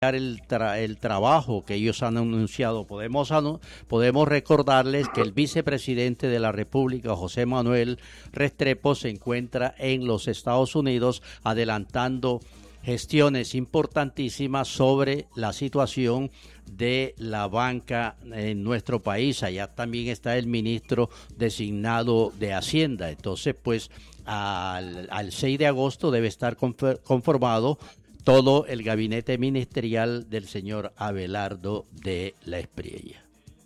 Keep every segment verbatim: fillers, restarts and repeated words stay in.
El, tra el trabajo que ellos han anunciado. Podemos, anu podemos recordarles que el vicepresidente de la República, José Manuel Restrepo, se encuentra en los Estados Unidos adelantando gestiones importantísimas sobre la situación de la banca en nuestro país. Allá también está el ministro designado de Hacienda. Entonces, pues, al, al seis de agosto debe estar conformado todo el gabinete ministerial del señor Abelardo de la Espriella.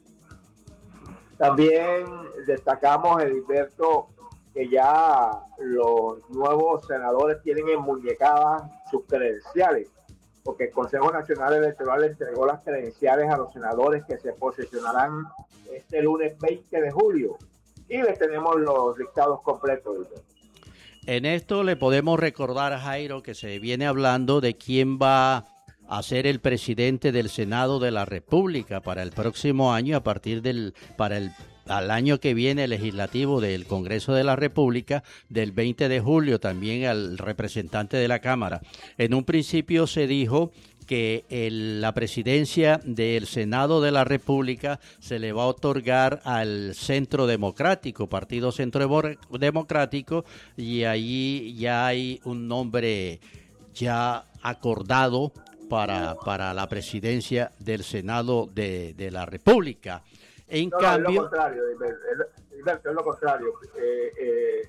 También destacamos, Edilberto, que ya los nuevos senadores tienen enmuñecadas sus credenciales, porque el Consejo Nacional Electoral entregó las credenciales a los senadores que se posesionarán este lunes veinte de julio. Y les tenemos los dictados completos, Edilberto. En esto le podemos recordar a Jairo que se viene hablando de quién va a ser el presidente del Senado de la República para el próximo año, a partir del para el al año que viene legislativo del Congreso de la República, del veinte de julio, también al representante de la Cámara. En un principio se dijo que el, la presidencia del Senado de la República se le va a otorgar al Centro Democrático, Partido Centro Democrático, y allí ya hay un nombre ya acordado para, para la presidencia del Senado de, de la República. En no, cambio... No, es lo contrario, Hilberto, es lo contrario. Eh, eh,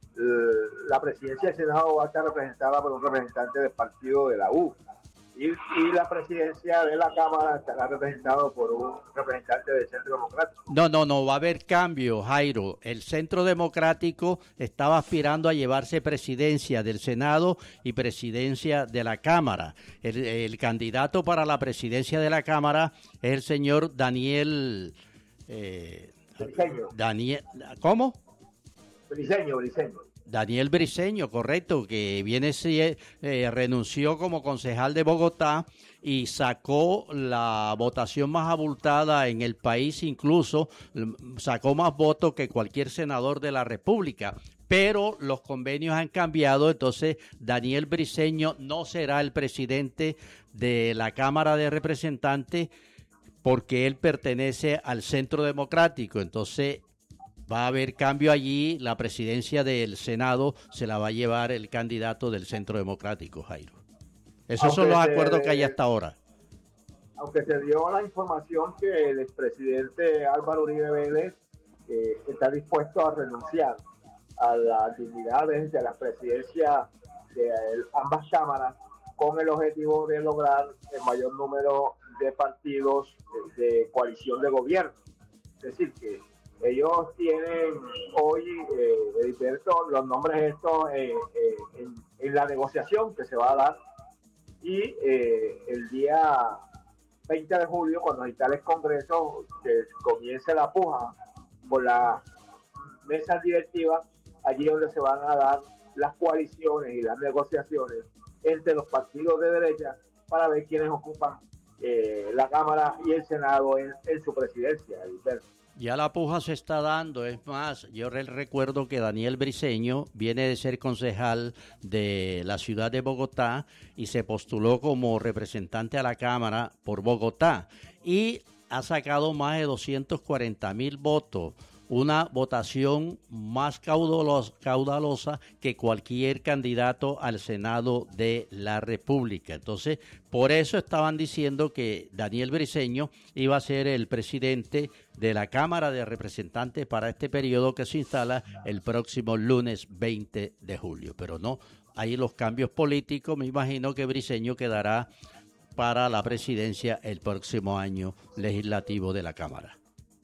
la presidencia del Senado va a estar representada por un representante del partido de la U. Y, y la presidencia de la Cámara estará representada por un representante del Centro Democrático. No, no, no, va a haber cambio, Jairo. El Centro Democrático estaba aspirando a llevarse presidencia del Senado y presidencia de la Cámara. El, el candidato para la presidencia de la Cámara es el señor Daniel... Eh, Daniel, ¿cómo? Briceño, Briceño. Daniel Briceño, correcto, que viene eh, renunció como concejal de Bogotá y sacó la votación más abultada en el país, incluso sacó más votos que cualquier senador de la República. Pero los convenios han cambiado, entonces Daniel Briceño no será el presidente de la Cámara de Representantes porque él pertenece al Centro Democrático. Entonces va a haber cambio allí, la presidencia del Senado se la va a llevar el candidato del Centro Democrático, Jairo. Esos aunque son los acuerdos se, que hay hasta ahora. Aunque se dio la información que el expresidente Álvaro Uribe Vélez eh, está dispuesto a renunciar a las dignidades de la presidencia de ambas cámaras con el objetivo de lograr el mayor número de partidos de, de coalición de gobierno. Es decir, que ellos tienen hoy, eh, Edilberto, los nombres estos eh, eh, en, en la negociación que se va a dar y eh, el día veinte de julio, cuando se instale el Congreso, que comience la puja por la mesa directiva, allí donde se van a dar las coaliciones y las negociaciones entre los partidos de derecha para ver quiénes ocupan eh, la Cámara y el Senado en, en su presidencia, Edilberto. Ya la puja se está dando, es más, yo recuerdo que Daniel Briceño viene de ser concejal de la ciudad de Bogotá y se postuló como representante a la Cámara por Bogotá y ha sacado más de doscientos cuarenta mil votos, una votación más caudalosa, caudalosa que cualquier candidato al Senado de la República. Entonces, por eso estaban diciendo que Daniel Briceño iba a ser el presidente de la Cámara de Representantes para este periodo que se instala el próximo lunes veinte de julio. Pero no, hay los cambios políticos, me imagino que Briceño quedará para la presidencia el próximo año legislativo de la Cámara.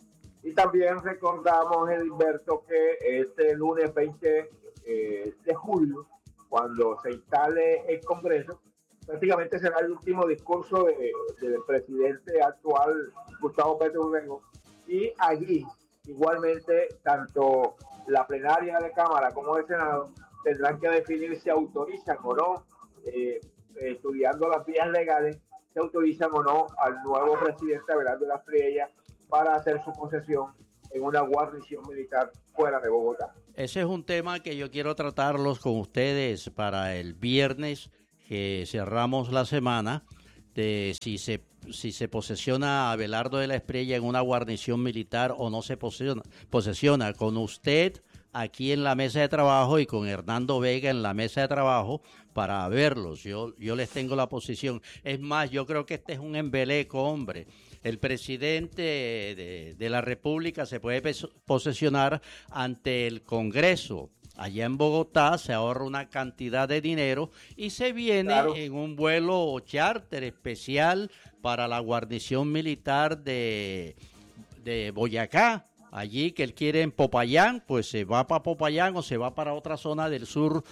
Y también recordamos, Edilberto, que este lunes veinte eh, de julio, cuando se instale el Congreso, prácticamente será el último discurso de, de, del presidente actual, Gustavo Petro Urrego, y allí, igualmente, tanto la plenaria de Cámara como el Senado tendrán que definir si autorizan o no, eh, estudiando las vías legales, si autorizan o no al nuevo presidente Abelardo de la Espriella para hacer su posesión en una guarnición militar fuera de Bogotá. Ese es un tema que yo quiero tratarlos con ustedes para el viernes que cerramos la semana, este, si se si se posesiona a Abelardo de la Espriella en una guarnición militar o no se posesiona, posesiona con usted aquí en la mesa de trabajo y con Hernando Vega en la mesa de trabajo para verlos. Yo, yo les tengo la posición. Es más, yo creo que este es un embeleco, hombre. El presidente de, de la República se puede posesionar ante el Congreso. Allá en Bogotá se ahorra una cantidad de dinero y se viene claro. en un vuelo charter especial para la guarnición militar de, de Boyacá. Allí que él quiere en Popayán, pues se va para Popayán o se va para otra zona del sur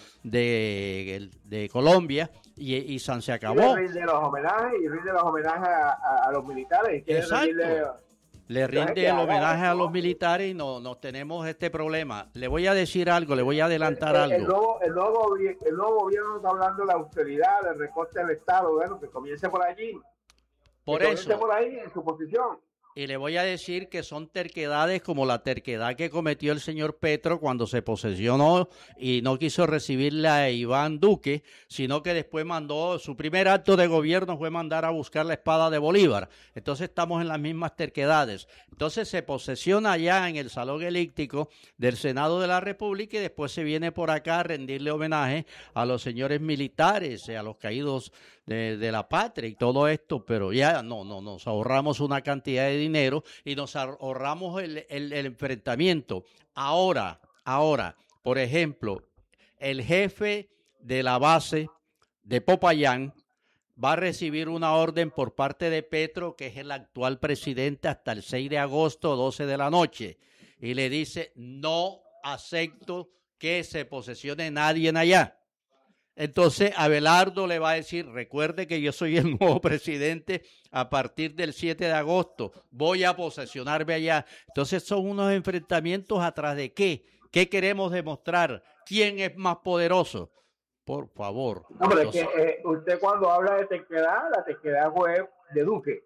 de, de Colombia y, y San se acabó. Y rinde los homenajes y rinde los homenajes a, a, a los militares. Exacto. Rendirle, le rinde el homenaje a los militares y no, no tenemos este problema. Le voy a decir algo, le voy a adelantar el, algo. El nuevo, el, nuevo, el nuevo gobierno está hablando de la austeridad, del recorte del Estado, bueno, que comience por allí. Por que eso. Comience por ahí, en su posición. Y le voy a decir que son terquedades como la terquedad que cometió el señor Petro cuando se posesionó y no quiso recibirle a Iván Duque, sino que después mandó, su primer acto de gobierno fue mandar a buscar la espada de Bolívar. Entonces estamos en las mismas terquedades. Entonces se posesiona allá en el Salón Elíptico del Senado de la República y después se viene por acá a rendirle homenaje a los señores militares, a los caídos de, de la patria y todo esto, pero ya no, no, nos ahorramos una cantidad de dinero y nos ahorramos el, el, el enfrentamiento. Ahora, ahora, por ejemplo, el jefe de la base de Popayán va a recibir una orden por parte de Petro, que es el actual presidente, hasta el seis de agosto, doce de la noche, y le dice, no acepto que se posesione nadie en allá. Entonces Abelardo le va a decir, recuerde que yo soy el nuevo presidente a partir del siete de agosto, voy a posesionarme allá. Entonces son unos enfrentamientos atrás de qué, qué queremos demostrar, quién es más poderoso. Por favor. No, pero Entonces, es que eh, usted cuando habla de terquedad, la terquedad fue de Duque,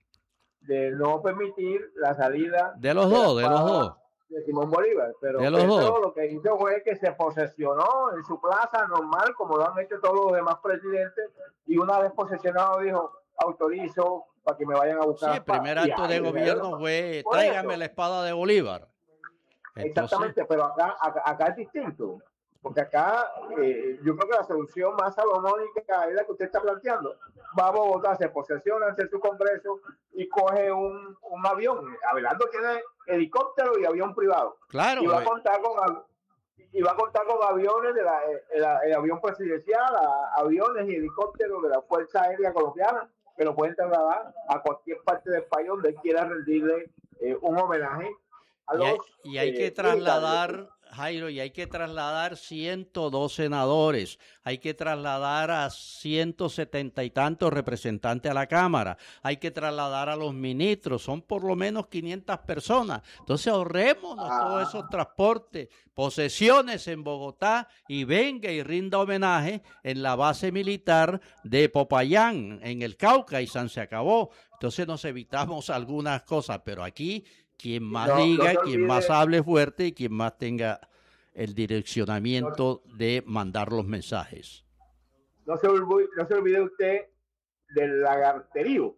de no permitir la salida de los de dos, de los dos. De Simón Bolívar, pero de los Petro dos. Lo que hizo fue que se posesionó en su plaza normal, como lo han hecho todos los demás presidentes, y una vez posesionado dijo, autorizo para que me vayan a buscar. Sí, el primer acto de gobierno fue, tráigame la espada de Bolívar. Entonces, exactamente, pero acá, acá, acá es distinto, porque acá eh, yo creo que la solución más salomónica es la que usted está planteando. Va a Bogotá, se posesiona, hace su congreso y coge un, un avión. Abelardo tiene helicóptero y avión privado. Claro. Y va a contar con, y va a contar con aviones, de la, el, el avión presidencial, a, aviones y helicópteros de la Fuerza Aérea Colombiana, que lo pueden trasladar a cualquier parte del país donde quiera rendirle eh, un homenaje a los... Y hay, y hay eh, que trasladar... Jairo, y hay que trasladar ciento dos senadores, hay que trasladar a ciento setenta y tantos representantes a la Cámara, hay que trasladar a los ministros, son por lo menos quinientas personas. Entonces ahorrémonos ah. todos esos transportes, posesiones en Bogotá y venga y rinda homenaje en la base militar de Popayán, en el Cauca, y San se acabó. Entonces nos evitamos algunas cosas, pero aquí... Quien más no, diga, no quien más hable fuerte y quien más tenga el direccionamiento no, de mandar los mensajes. No se, olvide, no se olvide usted del lagarterío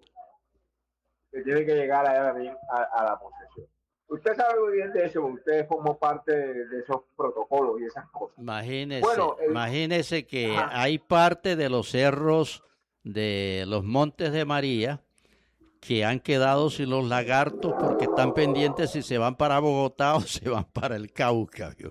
que tiene que llegar a, a, a la posesión. Usted sabe muy bien de eso, usted formó parte de, de esos protocolos y esas cosas. Imagínese, bueno, el, imagínese que ajá. hay parte de los cerros de los Montes de María que han quedado sin los lagartos porque están pendientes si se van para Bogotá o se van para el Cauca. ¿Vio?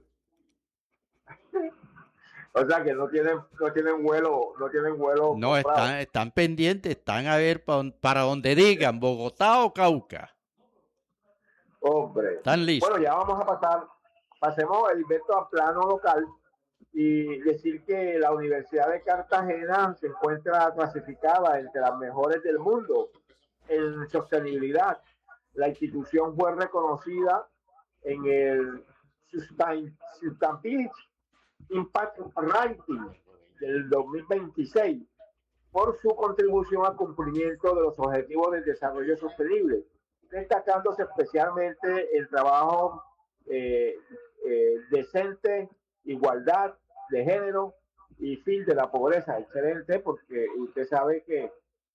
O sea que no tienen, no tienen vuelo, no tienen vuelo. No, están, están pendientes, están a ver para, para donde digan, Bogotá o Cauca. Hombre. Están listos. Bueno, ya vamos a pasar, pasemos el invento a plano local y decir que la Universidad de Cartagena se encuentra clasificada entre las mejores del mundo en sostenibilidad. La institución fue reconocida en el Sustainability Impact Ranking del dos mil veintiséis por su contribución al cumplimiento de los objetivos del desarrollo sostenible, destacándose especialmente el trabajo eh, eh, decente, igualdad de género y fin de la pobreza. Excelente, porque usted sabe que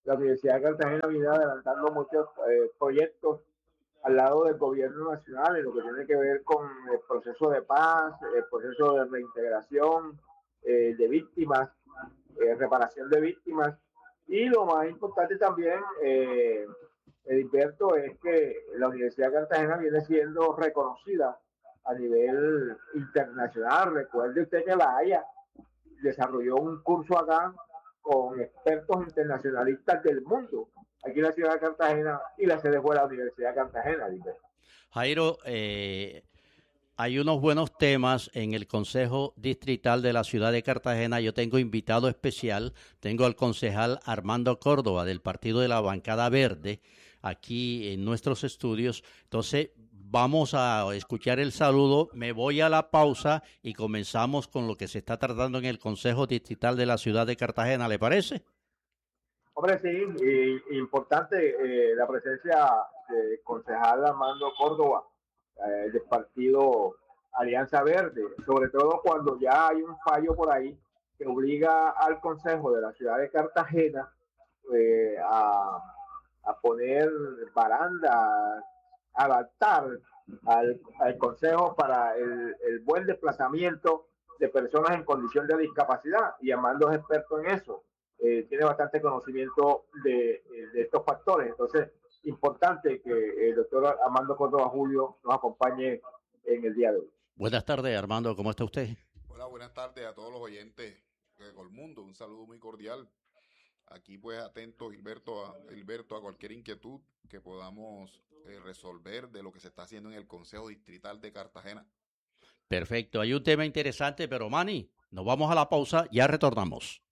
la Universidad de Cartagena viene adelantando muchos eh, proyectos al lado del gobierno nacional en lo que tiene que ver con el proceso de paz, el proceso de reintegración eh, de víctimas, eh, reparación de víctimas. Y lo más importante también, eh, Edilberto, es que la Universidad de Cartagena viene siendo reconocida a nivel internacional. Recuerde usted que la Haya desarrolló un curso acá con expertos internacionalistas del mundo, aquí en la ciudad de Cartagena, y la sede fue la Universidad de Cartagena. Edilberto. Jairo, eh, hay unos buenos temas en el Consejo Distrital de la ciudad de Cartagena. Yo tengo invitado especial, tengo al concejal Armando Córdoba del Partido de la Bancada Verde aquí en nuestros estudios. Entonces vamos a escuchar el saludo, me voy a la pausa y comenzamos con lo que se está tratando en el Consejo Distrital de la ciudad de Cartagena, ¿le parece? Hombre, sí, y, importante eh, la presencia del concejal Armando Córdoba eh, del partido Alianza Verde, sobre todo cuando ya hay un fallo por ahí que obliga al Consejo de la ciudad de Cartagena eh, a, a poner barandas, adaptar al, al Consejo para el, el buen desplazamiento de personas en condición de discapacidad, y Armando es experto en eso, eh, tiene bastante conocimiento de, de estos factores. Entonces, importante que el doctor Armando Córdoba Julio nos acompañe en el día de hoy. Buenas tardes, Armando, ¿cómo está usted? Hola, buenas tardes a todos los oyentes de Colmundo, un saludo muy cordial. Aquí pues atento, Gilberto, a, Gilberto, a cualquier inquietud que podamos eh, resolver de lo que se está haciendo en el Consejo Distrital de Cartagena. Perfecto, hay un tema interesante, pero Manny, nos vamos a la pausa, ya retornamos.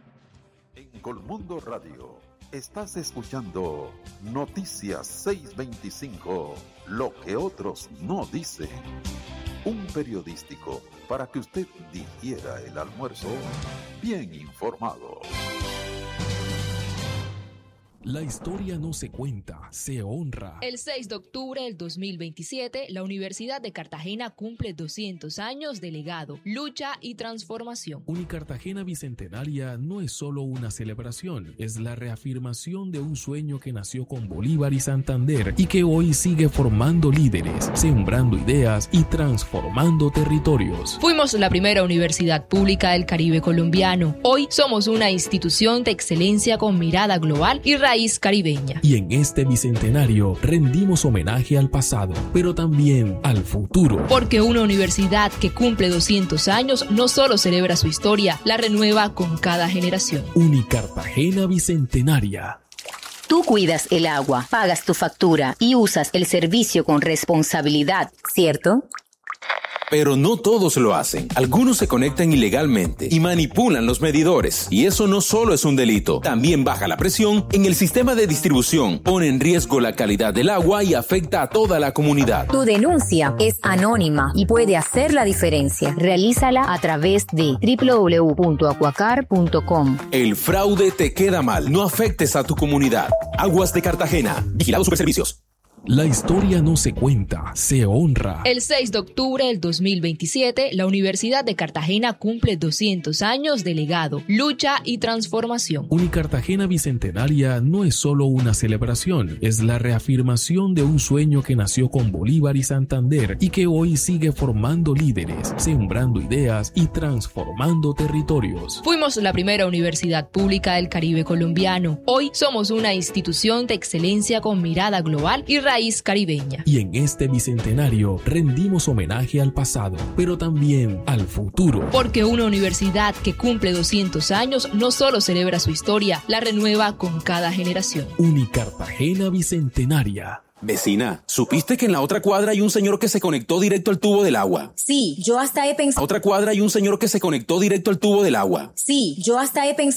En Colmundo Radio estás escuchando Noticias seiscientos veinticinco, lo que otros no dicen. Un periodístico para que usted digiera el almuerzo bien informado. La historia no se cuenta, se honra. El seis de octubre del dos mil veintisiete, la Universidad de Cartagena cumple doscientos años de legado, lucha y transformación. Unicartagena Bicentenaria no es solo una celebración, es la reafirmación de un sueño que nació con Bolívar y Santander y que hoy sigue formando líderes, sembrando ideas y transformando territorios. Fuimos la primera universidad pública del Caribe colombiano. Hoy somos una institución de excelencia con mirada global y raíz caribeña. Y en este bicentenario rendimos homenaje al pasado, pero también al futuro. Porque una universidad que cumple doscientos años no solo celebra su historia, la renueva con cada generación. Unicartagena Bicentenaria. Tú cuidas el agua, pagas tu factura y usas el servicio con responsabilidad, ¿cierto? Pero no todos lo hacen. Algunos se conectan ilegalmente y manipulan los medidores. Y eso no solo es un delito, también baja la presión en el sistema de distribución, pone en riesgo la calidad del agua y afecta a toda la comunidad. Tu denuncia es anónima y puede hacer la diferencia. Realízala a través de doble u doble u doble u punto acuacar punto com. El fraude te queda mal. No afectes a tu comunidad. Aguas de Cartagena. Vigilado Superservicios. La historia no se cuenta, se honra. El seis de octubre del dos mil veintisiete, la Universidad de Cartagena cumple doscientos años de legado, lucha y transformación. Unicartagena Bicentenaria no es solo una celebración, es la reafirmación de un sueño que nació con Bolívar y Santander y que hoy sigue formando líderes, sembrando ideas y transformando territorios. Fuimos la primera universidad pública del Caribe colombiano. Hoy somos una institución de excelencia con mirada global y raíz caribeña. Y en este bicentenario rendimos homenaje al pasado, pero también al futuro. Porque una universidad que cumple doscientos años no solo celebra su historia, la renueva con cada generación. Unicartagena Bicentenaria. Vecina, ¿supiste que en la otra cuadra hay un señor que se conectó directo al tubo del agua? Sí, yo hasta he pensado. En la otra cuadra hay un señor que se conectó directo al tubo del agua. Sí, yo hasta he pensado.